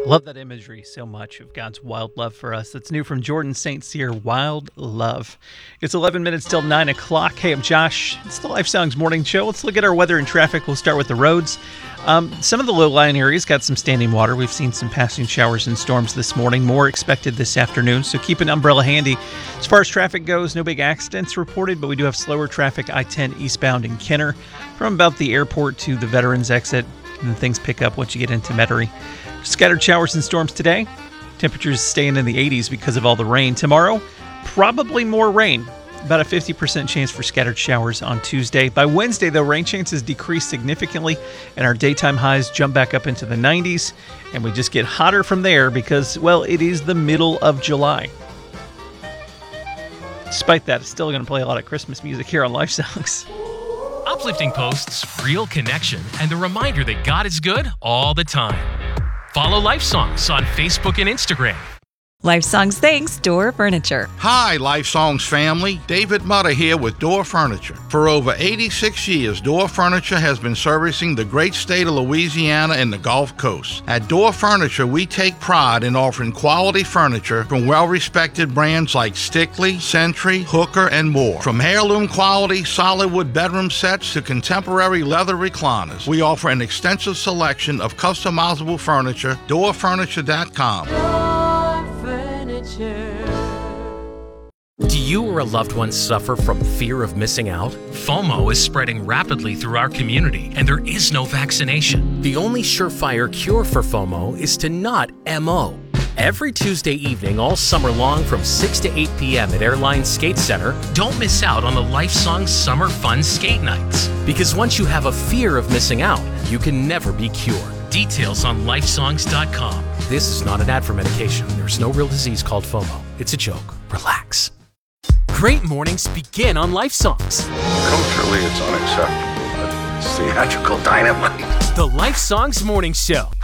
Love that imagery so much of God's wild love for us. That's new from Jordan St. Cyr, Wild Love. It's 11 minutes till 9 o'clock. Hey, I'm Josh. It's the Life Songs Morning Show. Let's look at our weather and traffic. We'll start with the roads. Some of the low-lying areas got some standing water. We've seen some passing showers and storms this morning. More expected this afternoon, so keep an umbrella handy. As far as traffic goes, no big accidents reported, but we do have slower traffic I-10 eastbound in Kenner from about the airport to the Veterans exit. And things pick up once you get into Metairie. Scattered showers and storms today. Temperatures staying in the 80s because of all the rain. Tomorrow, probably more rain. About a 50% chance for scattered showers on Tuesday. By Wednesday, though, rain chances decrease significantly, and our daytime highs jump back up into the 90s. And we just get hotter from there because, well, it is the middle of July. Despite that, it's still going to play a lot of Christmas music here on Life Songs. Uplifting posts, real connection, and the reminder that God is good all the time. Follow Life Songs on Facebook and Instagram. Life Songs thanks Door Furniture. Hi, Life Songs family. David Mutter here with Door Furniture. For over 86 years, Door Furniture has been servicing the great state of Louisiana and the Gulf Coast. At Door Furniture, we take pride in offering quality furniture from well-respected brands like Stickley, Century, Hooker, and more. From heirloom quality solid wood bedroom sets to contemporary leather recliners, we offer an extensive selection of customizable furniture. DoorFurniture.com. Do you or a loved one suffer from fear of missing out? FOMO is spreading rapidly through our community, and there is no vaccination. The only surefire cure for FOMO is to not MO. Every Tuesday evening all summer long from 6 to 8 p.m. at Airline Skate Center, don't miss out on the Life Songs Summer Fun Skate Nights. Because once you have a fear of missing out, you can never be cured. Details on lifesongs.com. This is not an ad for medication. There's no real disease called FOMO. It's a joke. Relax. Great mornings begin on Life Songs. Culturally, it's unacceptable, but it's theatrical dynamite. The Life Songs Morning Show.